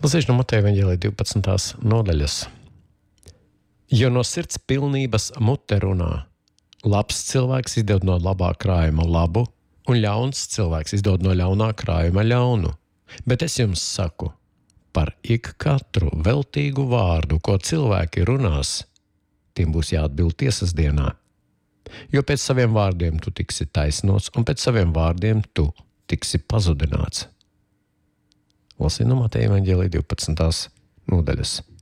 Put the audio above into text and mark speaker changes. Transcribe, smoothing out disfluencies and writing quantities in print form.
Speaker 1: Lasīšu no Mateja evaņģēlija 12. nodaļas. Jo no sirds pilnības mute runā. Labs cilvēks izdod no labā krājuma labu, un ļauns cilvēks izdod no ļaunā krājuma ļaunu. Bet es jums saku, par ik katru veltīgu vārdu, ko cilvēki runās, tiem būs jāatbild tiesas dienā. Jo pēc saviem vārdiem tu tiksi taisnots, un pēc saviem vārdiem tu tiksi pazudināts. Lasīju no Mateja evaņģēlija 12. nodaļas.